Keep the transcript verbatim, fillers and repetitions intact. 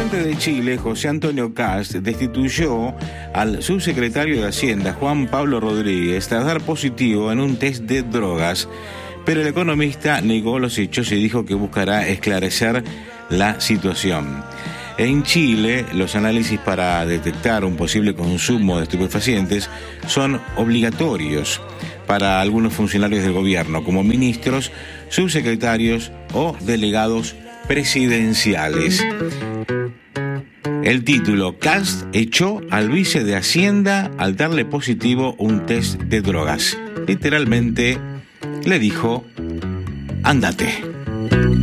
presidente de Chile, José Antonio Kast, destituyó al subsecretario de Hacienda, Juan Pablo Rodríguez, tras dar positivo en un test de drogas, pero el economista negó los hechos y dijo que buscará esclarecer la situación. En Chile, los análisis para detectar un posible consumo de estupefacientes son obligatorios para algunos funcionarios del gobierno, como ministros, subsecretarios o delegados presidenciales. El título: Kast echó al vice de Hacienda al darle positivo un test de drogas. Literalmente le dijo: ándate.